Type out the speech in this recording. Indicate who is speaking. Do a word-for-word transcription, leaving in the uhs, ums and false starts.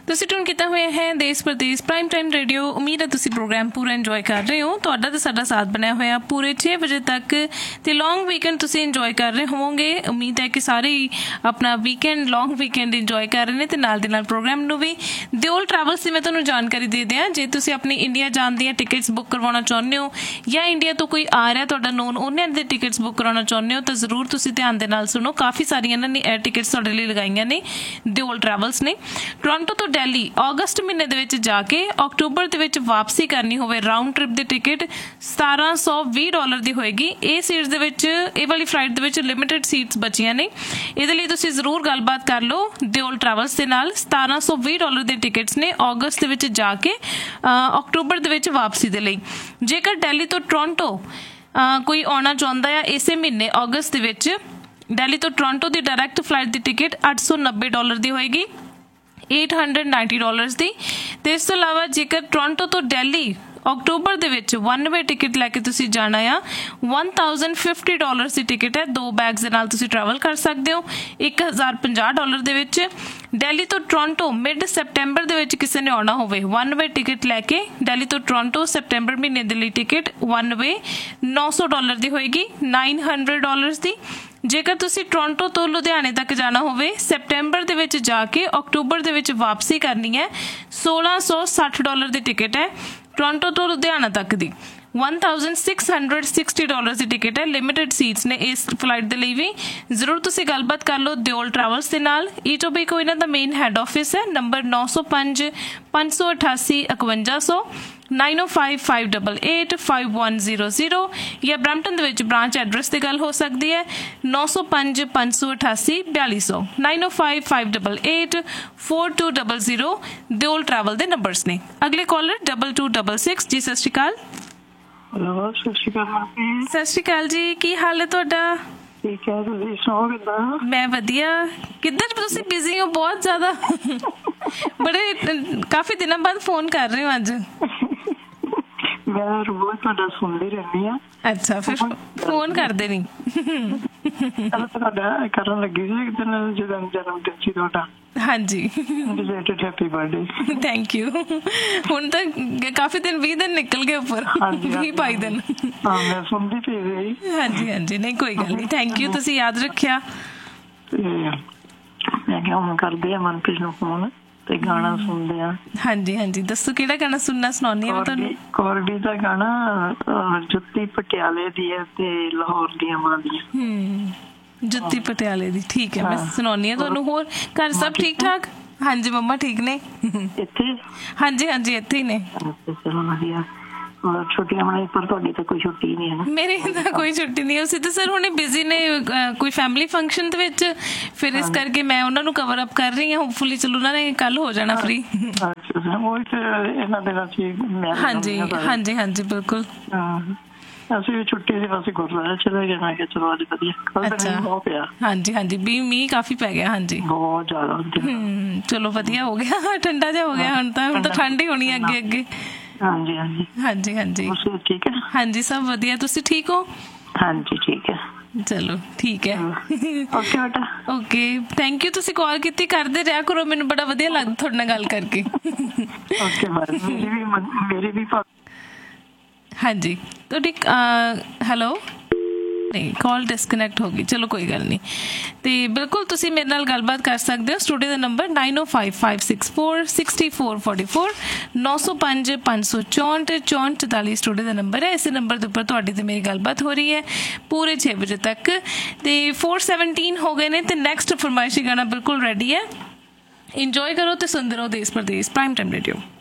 Speaker 1: ਤੁਸੀਂ ਟੂਨ ਕੀਤਾ ਹੋਇਆ ਹੈ ਦੇਸ਼ ਪ੍ਰਦੇਸ਼ ਪ੍ਰਾਈਮ ਟਾਈਮ ਰੇਡੀਓ। ਉਮੀਦ ਹੈ ਤੁਸੀਂ ਪ੍ਰੋਗਰਾਮ ਪੂਰਾ ਇੰਜੋਏ ਕਰ ਰਹੇ ਹੋ। ਤੁਹਾਡਾ ਤੇ ਸਾਡਾ ਸਾਥ ਬਣਿਆ ਹੋਇਆ ਪੂਰੇ ਛੇ ਵਜੇ ਤੱਕ ਤੇ ਲੌਂਗ ਵੀਕਐਂਡ ਤੁਸੀਂ ਇੰਜੋਏ ਕਰ ਰਹੇ ਹੋਵੋਗੇ। ਉਮੀਦ ਹੈ ਕਿ ਸਾਰੇ ਹੀ ਆਪਣਾ ਵੀਕਐਂਡ ਲੌਂਗ ਵੀਕਐਂਡ ਇੰਜੋਏ ਕਰ ਰਹੇ ਨੇ ਤੇ ਨਾਲ ਦੇ ਨਾਲ ਪ੍ਰੋਗਰਾਮ ਨੂੰ ਵੀ। ਦਿਓਲ ਟਰੈਵਲਸ ਦੀ ਮੈਂ ਤੁਹਾਨੂੰ ਜਾਣਕਾਰੀ ਦੇ ਦਿਆਂ, ਜੇ ਤੁਸੀਂ ਆਪਣੀ ਇੰਡੀਆ ਜਾਣ ਦੀਆਂ ਟਿਕਟਸ ਬੁੱਕ ਕਰਵਾਉਣਾ ਚਾਹੁੰਦੇ ਹੋ ਜਾਂ ਇੰਡੀਆ ਤੋਂ ਕੋਈ ਆ ਰਿਹਾ ਤੁਹਾਡਾ ਨੋਨ, ਉਹਨਾਂ ਦੇ ਟਿਕਟਸ ਬੁੱਕ ਕਰਾਉਣਾ ਚਾਹੁੰਦੇ ਹੋ ਤਾਂ ਜ਼ਰੂਰ ਤੁਸੀਂ ਧਿਆਨ ਦੇ ਨਾਲ ਸੁਣੋ। ਕਾਫੀ ਸਾਰੀਆਂ ਇਹਨਾਂ ਨੇ 에ਅਰ ਟਿਕਟਸ ਤੁਹਾਡੇ ਲਈ ਲਗਾਈਆਂ ਨੇ ਦਿਓਲ ਟਰੈਵਲਸ ਨੇ। ਟੋਰਾਂਟੋ ਤੋਂ ਦਿੱਲੀ ਅਗਸਤ ਮਹੀਨੇ ਦੇ ਵਿੱਚ ਜਾ ਕੇ ਅਕਤੂਬਰ ਦੇ ਵਿੱਚ ਵਾਪਸੀ ਕਰਨੀ ਹੋਵੇ, ਰਾਊਂਡ ਟ੍ਰਿਪ ਦੀ ਟਿਕਟ ਸਤਾਰਾਂ ਸੌ ਵੀਹ ਡਾਲਰ ਦੀ ਹੋਏਗੀ। ਇਹ ਸੀਟਸ ਦੇ ਵਿੱਚ, ਇਹ ਵਾਲੀ ਫਲਾਈਟ ਦੇ ਵਿੱਚ ਲਿਮਿਟਡ ਸੀਟਸ ਬਚੀਆਂ ਨੇ। ਇਹਦੇ ਲਈ ਤੁਸੀਂ ਜ਼ਰੂਰ ਗੱਲਬਾਤ ਕਰ ਲਓ ਦਿਓਲ ਟਰੈਵਲਸ ਦੇ ਨਾਲ। ਸਤਾਰਾਂ ਸੌ ਵੀਹ ਡਾਲਰ ਦੇ ਟਿਕਟਸ ਨੇ ਅਗਸਤ ਦੇ ਵਿੱਚ ਜਾ ਕੇ ਅਕਤੂਬਰ ਦੇ ਵਿੱਚ ਵਾਪਸੀ ਦੇ ਲਈ। ਜੇਕਰ ਦਿੱਲੀ ਤੋਂ ਟੋਰਾਂਟੋ ਕੋਈ ਆਉਣਾ ਚਾਹੁੰਦਾ ਆ ਇਸੇ ਮਹੀਨੇ ਅਗਸਤ ਦੇ ਵਿੱਚ, ਦਿੱਲੀ ਤੋਂ ਟੋਰਾਂਟੋ ਦੀ ਡਾਇਰੈਕਟ ਫਲਾਈਟ ਦੀ ਟਿਕਟ ਅੱਠ ਸੌ ਨੱਬੇ ਡਾਲਰ ਦੀ ਹੋਏਗੀ, eight hundred ninety ਡਾਲਰਸ ਦੀ। ਤੇ ਇਸ ਤੋਂ ਇਲਾਵਾ ਜੇਕਰ ਟੋਰਾਂਟੋ ਤੋਂ ਦਿੱਲੀ ਅਕਤੂਬਰ ਦੇ ਵਿੱਚ ਵਨ ਵੇ ਟਿਕਟ ਲੈ ਕੇ ਤੁਸੀਂ ਜਾਣਾ ਆ, one thousand fifty ਡਾਲਰਸ ਦੀ ਟਿਕਟ ਹੈ। ਦੋ ਬੈਗਸ ਦੇ ਨਾਲ ਤੁਸੀਂ ਟਰੈਵਲ ਕਰ ਸਕਦੇ ਹੋ ਇੱਕ ਹਜ਼ਾਰ ਪੰਜਾਹ ਡਾਲਰ ਦੇ ਵਿੱਚ। ਦਿੱਲੀ ਤੋਂ ਟੋਰਾਂਟੋ ਮਿਡ ਸੈਪਟੈਂਬਰ ਦੇ ਵਿੱਚ ਕਿਸੇ ਨੇ ਆਉਣਾ ਹੋਵੇ, ਵਨ ਵੇ ਟਿਕਟ ਲੈ ਕੇ ਦਿੱਲੀ ਤੋਂ ਟੋਰਾਂਟੋ ਸੈਪਟੈਂਬਰ ਮਹੀਨੇ ਦੇ ਲਈ ਟਿਕਟ ਵਨ ਵੇ ਨੌ ਸੌ ਡਾਲਰ ਦੀ ਹੋਏਗੀ, nine hundred ਡਾਲਰਸ ਦੀ। ਜੇਕਰ ਤੁਸੀਂ ਟੋਰਾਂਟੋ ਤੋਂ ਲੁਧਿਆਣੇ ਤੱਕ ਜਾਣਾ ਹੋਵੇ, ਸੈਪਟੈਂਬਰ ਦੇ ਵਿੱਚ ਜਾ ਕੇ ਅਕਤੂਬਰ ਦੇ ਵਿੱਚ ਵਾਪਸੀ ਕਰਨੀ ਹੈ, ਸੋਲਾਂ ਸੌ ਸੱਠ ਡਾਲਰ ਦੀ ਟਿਕਟ ਹੈ ਟੋਰਾਂਟੋ ਤੋਂ ਲੁਧਿਆਣਾ ਤੱਕ ਦੀ। one thousand six hundred sixty dollars ਦੀ ਟਿਕਟ ਹੈ। ਲਿਮਿਟਡ ਸੀਟਸ ਨੇ ਇਸ ਫਲਾਈਟ ਦੇ ਲਈ ਵੀ। ਜ਼ਰੂਰ ਤੁਸੀਂ ਗੱਲਬਾਤ ਕਰ ਲਓ ਦਿਓਲ ਟਰੈਵਲਸ ਦੇ ਨਾਲ। ਈਟੋਬੀਕੋ ਇਹਨਾਂ ਦਾ ਮੇਨ ਹੈਡ ਆਫਿਸ ਹੈ। ਨੰਬਰ ਨੌ ਸੌ ਪੰਜ ਪੰਜ ਸੌ ਅਠਾਸੀ ਇਕਵੰਜਾ ਸੌ nine oh five five eight eight five one zero zero ਜਾਂ ਬਰੈਂਪਟਨ ਦੇ ਵਿੱਚ ਬ੍ਰਾਂਚ ਐਡਰੈਸ ਤੇ ਗੱਲ ਹੋ ਸਕਦੀ ਹੈ ਨੌ ਸੌ ਪੰਜ ਪੰਜ ਸੌ ਅਠਾਸੀ ਬਿਆਲੀ ਸੌ nine oh five five eight eight four two zero zero Deol travel ਦੇ ਨੰਬਰਸ ਨੇ। ਅਗਲੇ collar double two double six G. ਸਤਿ ਸ਼੍ਰੀ ਅਕਾਲ।
Speaker 2: ਹੈਲੋ, ਸਤਿ ਸ਼੍ਰੀ ਅਕਾਲ।
Speaker 1: ਸਤਿ ਸ਼੍ਰੀ ਅਕਾਲ ਜੀ, ਕੀ ਹਾਲ ਹੈ ਤੁਹਾਡਾ?
Speaker 2: ਠੀਕ ਹੈ, ਤੁਸੀਂ ਸੁਣਾਓ ਕਿੱਦਾਂ?
Speaker 1: ਮੈਂ ਵਧੀਆ। ਕਿੱਧਰ ਤੁਸੀਂ ਬਿਜ਼ੀ ਹੋ ਬਹੁਤ ਜ਼ਿਆਦਾ? ਬੜੇ ਕਾਫੀ ਦਿਨਾਂ ਬਾਅਦ ਫੋਨ ਕਰ ਰਹੇ ਹੋ ਅੱਜ।
Speaker 2: ਮੈਂ ਰੋਜ਼ ਤੁਹਾਡਾ ਸੁਣਦੀ ਰਹਿੰਦੀ ਆ।
Speaker 1: ਅੱਛਾ, ਫਿਰ ਫੋਨ ਕਰਦੇ ਨਹੀਂ?
Speaker 2: ਤੁਹਾਡਾ ਕਰਨ ਲੱਗੀ ਸੀ ਇੱਕ ਦਿਨ ਜਦੋਂ ਜਨਮ ਦਿਨ ਸੀ ਤੁਹਾਡਾ।
Speaker 1: ਹਾਂਜੀ,
Speaker 2: ਹੈਪੀ ਬਰਥਡੇ।
Speaker 1: Thank you. ਹੁਣ ਤਾਂ ਕਾਫੀ ਦਿਨ, ਵੀਹ ਦਿਨ ਨਿਕਲ ਗਏ ਉੱਪਰ, ਵੀਹ ਬਾਈ ਦਿਨ।
Speaker 2: ਹਾਂ, ਮੈਂ ਸੁਣਦੀ ਪਈ ਰਹੀ।
Speaker 1: ਹਾਂਜੀ ਹਾਂਜੀ, ਨਹੀਂ ਕੋਈ ਗੱਲ ਨਹੀਂ, ਥੈਂਕ ਯੂ, ਤੁਸੀਂ ਯਾਦ ਰੱਖਿਆ।
Speaker 2: ਮੈਂ ਕਿਹਾ ਹੁਣ ਕਰਦੇ ਆ ਮਨਪ੍ਰੀਤ ਨੂੰ ਫੋਨ ਤੇ ਗਾਣਾ ਸੁਣਦੇ ਆ। ਹਾਂਜੀ
Speaker 1: ਹਾਂਜੀ, ਦੱਸੋ ਕਿਹੜਾ ਗਾਣਾ ਸੁਣਨਾ? ਸੁਣਾਉਣੀ ਆ ਤੁਹਾਨੂੰ
Speaker 2: ਕੋਰਬੀ ਦਾ ਗਾਣਾ, ਜੁੱਤੀ ਪਟਿਆਲੇ ਦੀ ਹੈ ਤੇ ਲਾਹੌਰ ਦੀਆਂ ਮਾਂ ਦੀਆਂ।
Speaker 1: ਹਮ, ਜੁੱਤੀ ਪਟਿਆਲੇ ਦੀ, ਠੀਕ ਹੈ, ਮੈਂ ਸੁਣਾਉਣੀ ਆ ਤੁਹਾਨੂੰ। ਹੋਰ ਘਰ ਸਭ ਠੀਕ ਠਾਕ? ਹਾਂਜੀ, ਮੰਮਾ ਠੀਕ ਨੇ
Speaker 2: ਇੱਥੇ?
Speaker 1: ਹਾਂਜੀ ਹਾਂਜੀ, ਇੱਥੇ ਹੀ ਨੇ।
Speaker 2: ਚਲੋ ਵਧੀਆ। ਛੁੱਟੀਆਂ ਮਨਾਈ, ਪਰ ਤੁਹਾਡੀ ਤਾਂ ਕੋਈ ਛੁੱਟੀ ਨਹੀਂ ਹੈ ਨਾ?
Speaker 1: ਮੇਰੀ ਤਾਂ ਕੋਈ ਛੁੱਟੀ ਨਹੀਂ। ਅਸੀਂ ਤਾਂ ਸਰ ਹੁਣੇ ਬਿਜ਼ੀ ਨੇ ਕੋਈ ਫੈਮਿਲੀ ਫੰਕਸ਼ਨ ਦੇ ਵਿੱਚ, ਫਿਰ ਇਸ ਕਰਕੇ ਮੈਂ ਉਹਨਾਂ ਨੂੰ ਕਵਰ ਅਪ ਕਰ ਰਹੀ ਹਾਂ। ਹੋਪਫੁਲੀ ਚਲੋ ਉਹਨਾਂ ਨੇ ਕੱਲ ਹੋ ਜਾਣਾ ਫ੍ਰੀ। ਹਾਂਜੀ ਹਾਂਜੀ ਹਾਂਜੀ, ਬਿਲਕੁਲ।
Speaker 2: ਅਸੀਂ ਵੀ ਛੁੱਟੀ ਸੀ, ਬਸ ਗੁਰਦੁਆਰੇ ਚਲੇ ਗਏ। ਮੈਂ ਕਿਹਾ ਚਲੋ ਅੱਜ ਵਧੀਆ। ਅੱਛਾ, ਪਿਆ। ਹਾਂਜੀ
Speaker 1: ਹਾਂਜੀ, ਵੀ ਮੀਂਹ ਕਾਫੀ ਪੈ ਗਿਆ। ਹਾਂਜੀ,
Speaker 2: ਬਹੁਤ ਜ਼ਿਆਦਾ।
Speaker 1: ਹਮ, ਚਲੋ ਵਧੀਆ ਹੋ ਗਿਆ, ਠੰਡਾ ਜਿਹਾ ਹੋ ਗਿਆ। ਹੁਣ ਤਾਂ ਹੁਣ ਤਾਂ ਠੰਡ ਹੀ ਹੋਣੀ ਅੱਗੇ ਅੱਗੇ।
Speaker 2: ਹਾਂਜੀ ਹਾਂਜੀ
Speaker 1: ਹਾਂਜੀ ਹਾਂਜੀ,
Speaker 2: ਠੀਕ ਹੈ।
Speaker 1: ਹਾਂਜੀ, ਸਭ ਵਧੀਆ। ਤੁਸੀਂ ਠੀਕ ਹੋ?
Speaker 2: ਹਾਂਜੀ, ਠੀਕ ਹੈ।
Speaker 1: ਚਲੋ ਠੀਕ ਹੈ,
Speaker 2: ਓਕੇ ਬੇਟਾ।
Speaker 1: Okay, thank you. ਤੁਸੀਂ ਕਾਲ ਕੀਤੀ, ਕਰਦੇ ਰਿਹਾ ਕਰੋ, ਮੈਨੂੰ ਬੜਾ ਵਧੀਆ ਲੱਗਦਾ ਤੁਹਾਡੇ ਨਾਲ ਗੱਲ ਕਰਕੇ।
Speaker 2: ਓਕੇ, ਮੇਰੀ ਵੀ।
Speaker 1: ਹਾਂਜੀ, ਤੁਹਾਡੀ ਹੈਲੋ, ਨਹੀਂ, ਕਾਲ ਡਿਸਕਨੈਕਟ ਹੋ ਗਈ। ਚਲੋ ਕੋਈ ਗੱਲ ਨਹੀਂ। ਤੇ ਬਿਲਕੁਲ ਤੁਸੀਂ ਮੇਰੇ ਨਾਲ ਗੱਲਬਾਤ ਕਰ ਸਕਦੇ ਹੋ। ਸਟੂਡੀਓ ਦਾ number nine oh five five six four six four four four ਨੌ ਸੌ ਪੰਜ ਪੰਜ ਸੌ ਚੌਂਹਠ ਚੌਂਹਠ ਚੁਤਾਲੀ ਸਟੂਡੀਓ ਦਾ ਨੰਬਰ ਹੈ। ਇਸੇ ਨੰਬਰ ਦੇ ਉੱਪਰ ਤੁਹਾਡੀ ਤੇ ਮੇਰੀ ਗੱਲਬਾਤ ਹੋ ਰਹੀ ਹੈ ਪੂਰੇ ਛੇ ਵਜੇ ਤੱਕ। ਤੇ four seventeen ਹੋ ਗਏ ਨੇ ਤੇ ਨੈਕਸਟ ਫਰਮਾਇਸ਼ੀ ਗਾਣਾ ਬਿਲਕੁਲ ਰੈਡੀ ਹੈ। ਇੰਜੋਏ ਕਰੋ ਤੇ ਸੁਣਦੇ ਰਹੋ ਦੇਸ਼ ਪ੍ਰਦੇਸ਼ ਪ੍ਰਾਈਮ ਟਾਈਮ ਰੇਡੀਓ।